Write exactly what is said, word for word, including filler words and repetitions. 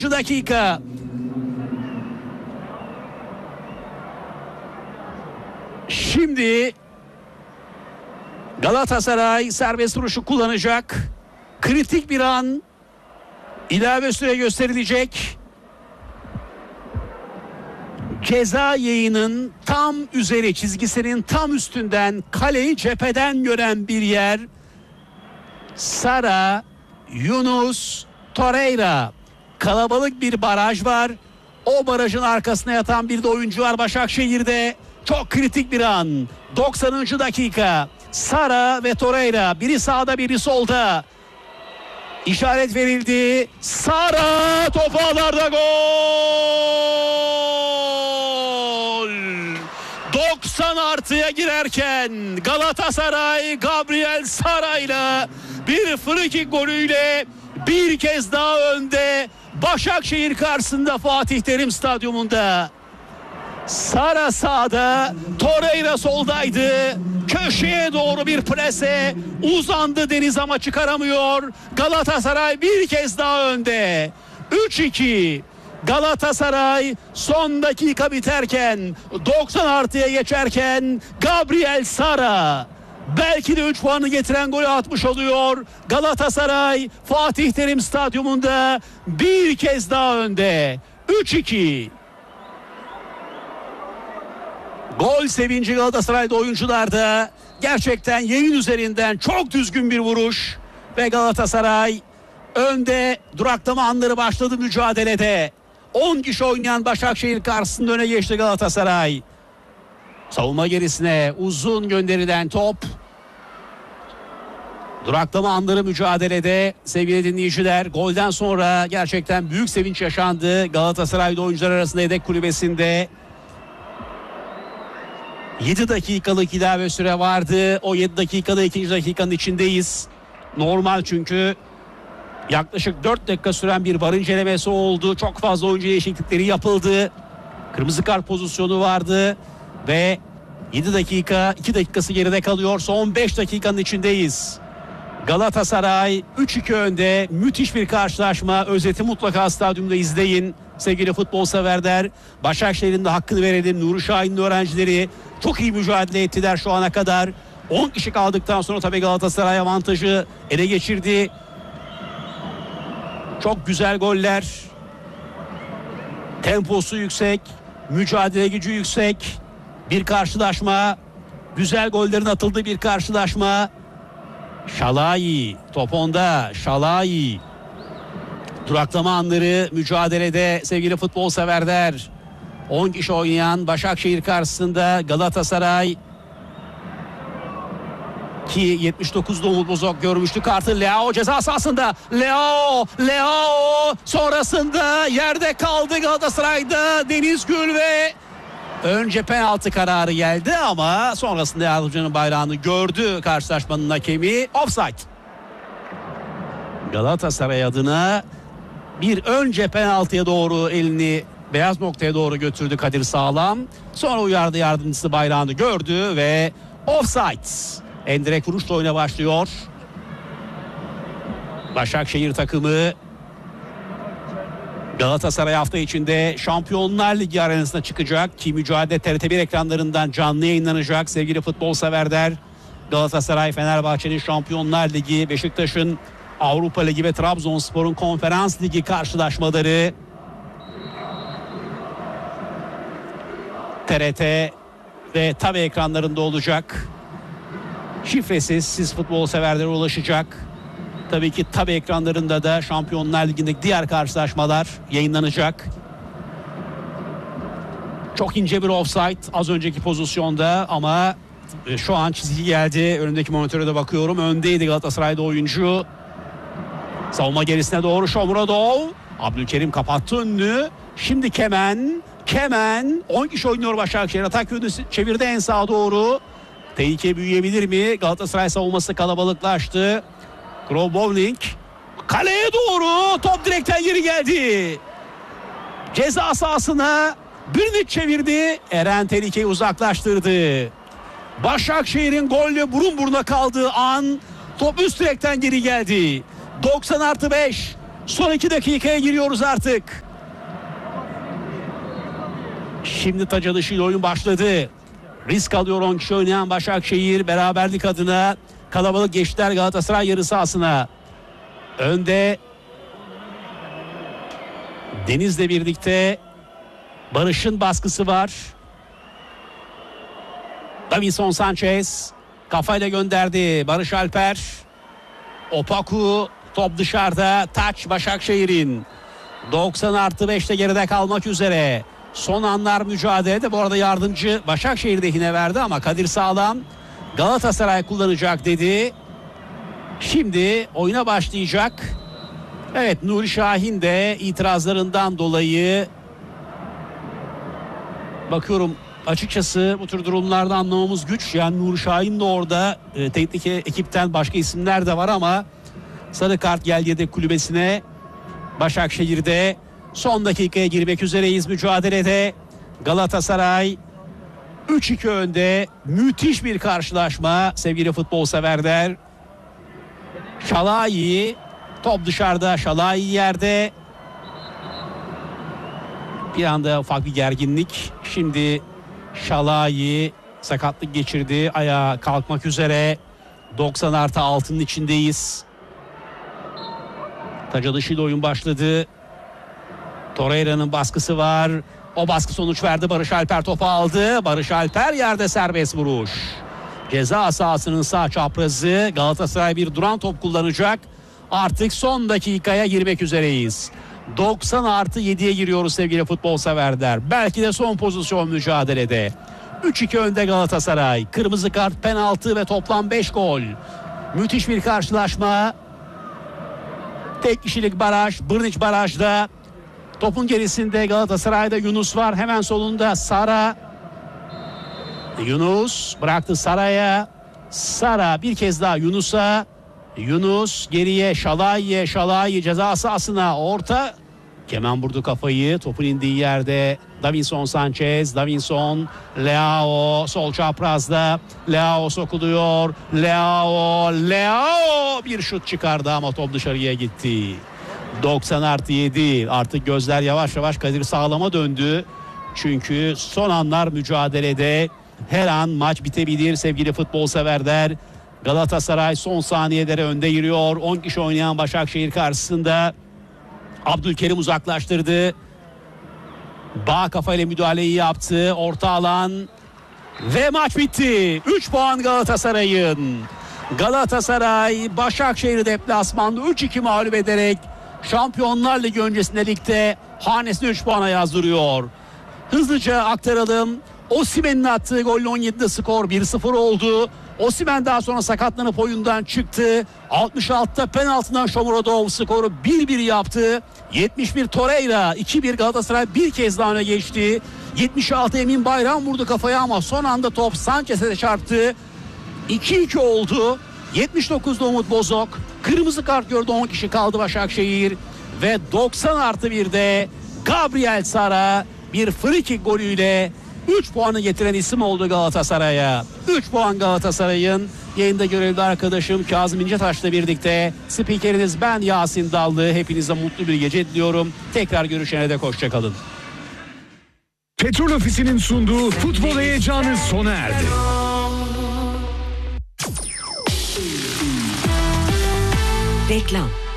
dakika. Şimdi Galatasaray serbest vuruşu kullanacak. Kritik bir an. İlave süre gösterilecek. Ceza yayının tam üzeri, çizgisinin tam üstünden, kaleyi cepheden gören bir yer. Sara, Yunus, Torreira. Kalabalık bir baraj var. O barajın arkasına yatan bir de oyuncu var Başakşehir'de. Çok kritik bir an. doksanıncı dakika. Sara ve Torreira. Biri sağda, biri solda. İşaret verildi. Sara topu ağlarda, gol! doksan artıya girerken Galatasaray Gabriel Sara'yla bir frikik golüyle bir kez daha önde. Başakşehir karşısında Fatih Terim Stadyumunda. Sara sağda, Torreira soldaydı. Köşeye doğru bir plase, uzandı Deniz ama çıkaramıyor. Galatasaray bir kez daha önde. üç iki. Galatasaray son dakika biterken, doksan artıya geçerken Gabriel Sara belki de üç puanı getiren golü atmış oluyor. Galatasaray Fatih Terim Stadyumunda bir kez daha önde. üç iki. Gol sevinci Galatasaray'da, oyuncularda. Gerçekten yayın üzerinden çok düzgün bir vuruş. Ve Galatasaray önde, duraklama anları başladı mücadelede. on kişi oynayan Başakşehir karşısında öne geçti Galatasaray. Savunma gerisine uzun gönderilen top. Duraklama anları mücadelede sevgili dinleyiciler. Golden sonra gerçekten büyük sevinç yaşandı Galatasaray'da oyuncular arasında yedek kulübesinde. yedi dakikalık ilave süre vardı. O yedi dakikada ikinci dakikanın içindeyiz. Normal çünkü yaklaşık dört dakika süren bir var incelemesi oldu. Çok fazla oyuncu değişiklikleri yapıldı. Kırmızı kart pozisyonu vardı ve yedi dakika iki dakikası geride kalıyor. Son beş dakikanın içindeyiz. Galatasaray üç iki önde. Müthiş bir karşılaşma. Özeti mutlaka stadyumda izleyin sevgili futbol severler. Başakşehir'in de hakkını verelim. Nuri Şahin'in öğrencileri çok iyi mücadele ettiler şu ana kadar. on kişi kaldıktan sonra tabii Galatasaray avantajı ele geçirdi. Çok güzel goller. Temposu yüksek, mücadele gücü yüksek bir karşılaşma. Güzel gollerin atıldığı bir karşılaşma. Şalai top onda. Şalai. Duraklama anları mücadelede sevgili futbol severler. on kişi oynayan Başakşehir karşısında Galatasaray ki yetmiş dokuzda Umut Bozok görmüştü kartı. Leao ceza sahasında. Leao, Leao sonrasında yerde kaldı Galatasaray'da Deniz Gül ve önce penaltı kararı geldi ama sonrasında yardımcının bayrağını gördü karşılaşmanın hakemi. Offside. Galatasaray adına bir önce penaltıya doğru elini beyaz noktaya doğru götürdü Kadir Sağlam. Sonra uyardı, yardımcısı bayrağını gördü ve offside. Endirek vuruşla oyuna başlıyor. Başakşehir takımı Galatasaray hafta içinde Şampiyonlar Ligi arenasına çıkacak ki mücadele T R T bir ekranlarından canlı yayınlanacak sevgili futbol severler. Galatasaray, Fenerbahçe'nin Şampiyonlar Ligi, Beşiktaş'ın Avrupa Ligi ve Trabzonspor'un Konferans Ligi karşılaşmaları T R T ve tabi ekranlarında olacak. Şifresiz siz futbol severlere ulaşacak. Tabii ki tabi ekranlarında da Şampiyonlar Ligi'ndeki diğer karşılaşmalar yayınlanacak. Çok ince bir offside az önceki pozisyonda ama şu an çizgi geldi. Önündeki monitöre de bakıyorum. Öndeydi Galatasaray'da oyuncu. Savunma gerisine doğru Shomurodov. Abdülkerim kapattı önünü. Şimdi Kemen. Kemen. on kişi oynuyor Başakşehir. Atak yönü çevirdi en sağa doğru. Tehlike büyüyebilir mi? Galatasaray savunması kalabalıklaştı. Grobowling. Kaleye doğru. Top direkten geri geldi. Ceza sahasına birini çevirdi. Eren tehlikeyi uzaklaştırdı. Başakşehir'in golle burun buruna kaldığı an top üst direkten geri geldi. doksan artı beş. Son iki dakikaya giriyoruz artık. Şimdi taç atışıyla oyun başladı. Risk alıyor on kişi oynayan Başakşehir. Beraberlik adına kalabalık geçtiler Galatasaray yarı sahasına. Önde Deniz'le birlikte Barış'ın baskısı var. Davinson Sanchez kafayla gönderdi. Barış Alper. Opaku, top dışarıda. Taç Başakşehir'in. doksan artı beşte geride kalmak üzere. Son anlar mücadelede. Bu arada yardımcı Başakşehir lehine verdi ama Kadir Sağlam Galatasaray kullanacak dedi. Şimdi oyuna başlayacak. Evet, Nuri Şahin de itirazlarından dolayı, bakıyorum açıkçası bu tür durumlarda anlamamız güç. Yani Nuri Şahin de orada, e, teknik ekipten başka isimler de var ama sarı kart geldi yedek kulübesine. Başakşehir'de son dakikaya girmek üzereyiz mücadelede. Galatasaray üç iki önde. Müthiş bir karşılaşma sevgili futbol severler. Şalai, top dışarıda, Şalai yerde. Bir anda ufak bir gerginlik. Şimdi Şalai sakatlık geçirdi. Ayağa kalkmak üzere. doksan artı altının içindeyiz. Taç atışıyla oyun başladı. Torreira'nın baskısı var. O baskı sonuç verdi. Barış Alper topu aldı. Barış Alper yerde, serbest vuruş. Ceza sahasının sağ çaprazı. Galatasaray bir duran top kullanacak. Artık son dakikaya girmek üzereyiz. doksan artı yediye giriyoruz sevgili futbol severler. Belki de son pozisyon mücadelede. üç iki önde Galatasaray. Kırmızı kart, penaltı ve toplam beş gol. Müthiş bir karşılaşma. Tek kişilik baraj. Brnić barajda. Topun gerisinde Galatasaray'da Yunus var. Hemen solunda Sara. Yunus bıraktı Sara'ya. Sara bir kez daha Yunus'a. Yunus geriye Şalai'ye. Şalai ceza sahasına. Orta. Kemen vurdu kafayı. Topun indiği yerde Davinson Sanchez. Davinson. Leao sol çaprazda. Leao sokuluyor. Leao. Leao bir şut çıkardı ama top dışarıya gitti. doksan artı yedi. Artık gözler yavaş yavaş Kadir Sağlam'a döndü. Çünkü son anlar mücadelede. Her an maç bitebilir sevgili futbol severler. Galatasaray son saniyelere önde giriyor. on kişi oynayan Başakşehir karşısında. Abdülkerim uzaklaştırdı. Bağ kafayla müdahaleyi yaptı. Orta alan ve maç bitti. üç puan Galatasaray'ın. Galatasaray Başakşehir deplasmanda üç iki mağlup ederek Şampiyonlar Ligi öncesinde ligde hanesine üç puana yazdırıyor. Hızlıca aktaralım. Osimhen'in attığı golle on yedide skor bir sıfır oldu. Osimhen daha sonra sakatlanıp oyundan çıktı. altmış altıda penaltıdan Shomurodov skoru bir bir yaptı. yetmiş bir Torreira, iki bir Galatasaray bir kez daha öne geçti. yetmiş altı Emin Bayram vurdu kafaya ama son anda top Sanchez'e de çarptı. iki iki oldu. yetmiş dokuzda Umut Bozok kırmızı kart gördü, on kişi kaldı Başakşehir ve doksan artı birde Gabriel Sara bir free kick golüyle üç puanı getiren isim oldu Galatasaray'a. üç puan Galatasaray'ın. Yayında görevli arkadaşım Kazım İncetaş'la birlikte spikeriniz ben Yasin Dallı. Hepinize mutlu bir gece diliyorum. Tekrar görüşene dek hoşçakalın. Petrol Ofisi'nin sunduğu futbol heyecanı sona erdi. Reklam.